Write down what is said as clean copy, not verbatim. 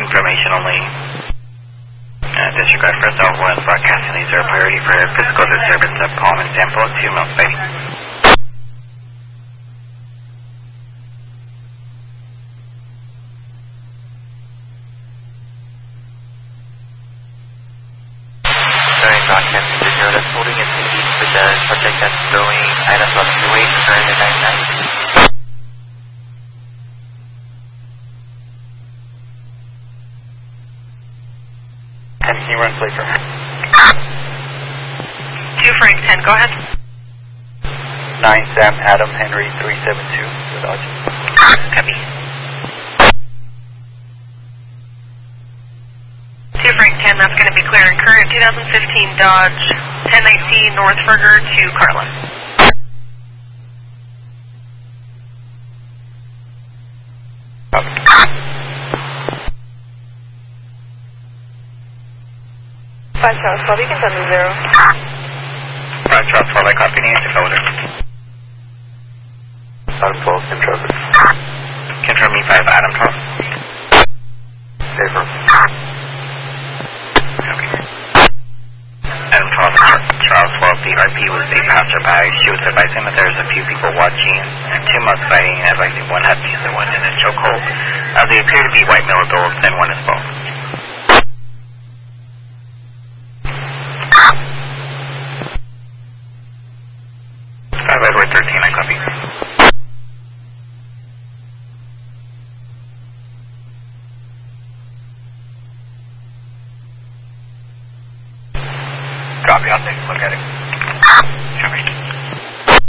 information only. Disregard for Delta 1 broadcasting these are a priority for physical disturbance of palm and sample 2 miles fighting. Sorry, broadcasting to 0, that's holding its speed for the subject that's going items on the way, current at 99. Can you run play for me? 2 Frank 10, go ahead. 9 Sam Adam Henry 372 with Dodge. Copy. 2 Frank 10, that's going to be clear and current 2015 Dodge 1019 North Burger to Carlin. Copy. 5 Charles 12, you can send me 0. 5 Charles 12, I copy the answer folder. 5 12, Tim Travis. Confirm me 5 Adam 12. Favor. Copy. Adam 12, Charles 12, the RP was a passerby. She was advising that there's a few people watching and 2 months fighting, advising one had the other one in a chokehold. They appear to be white male adults and one is both. 5 Edward 13, I copy. Copy, I'll take a look at it.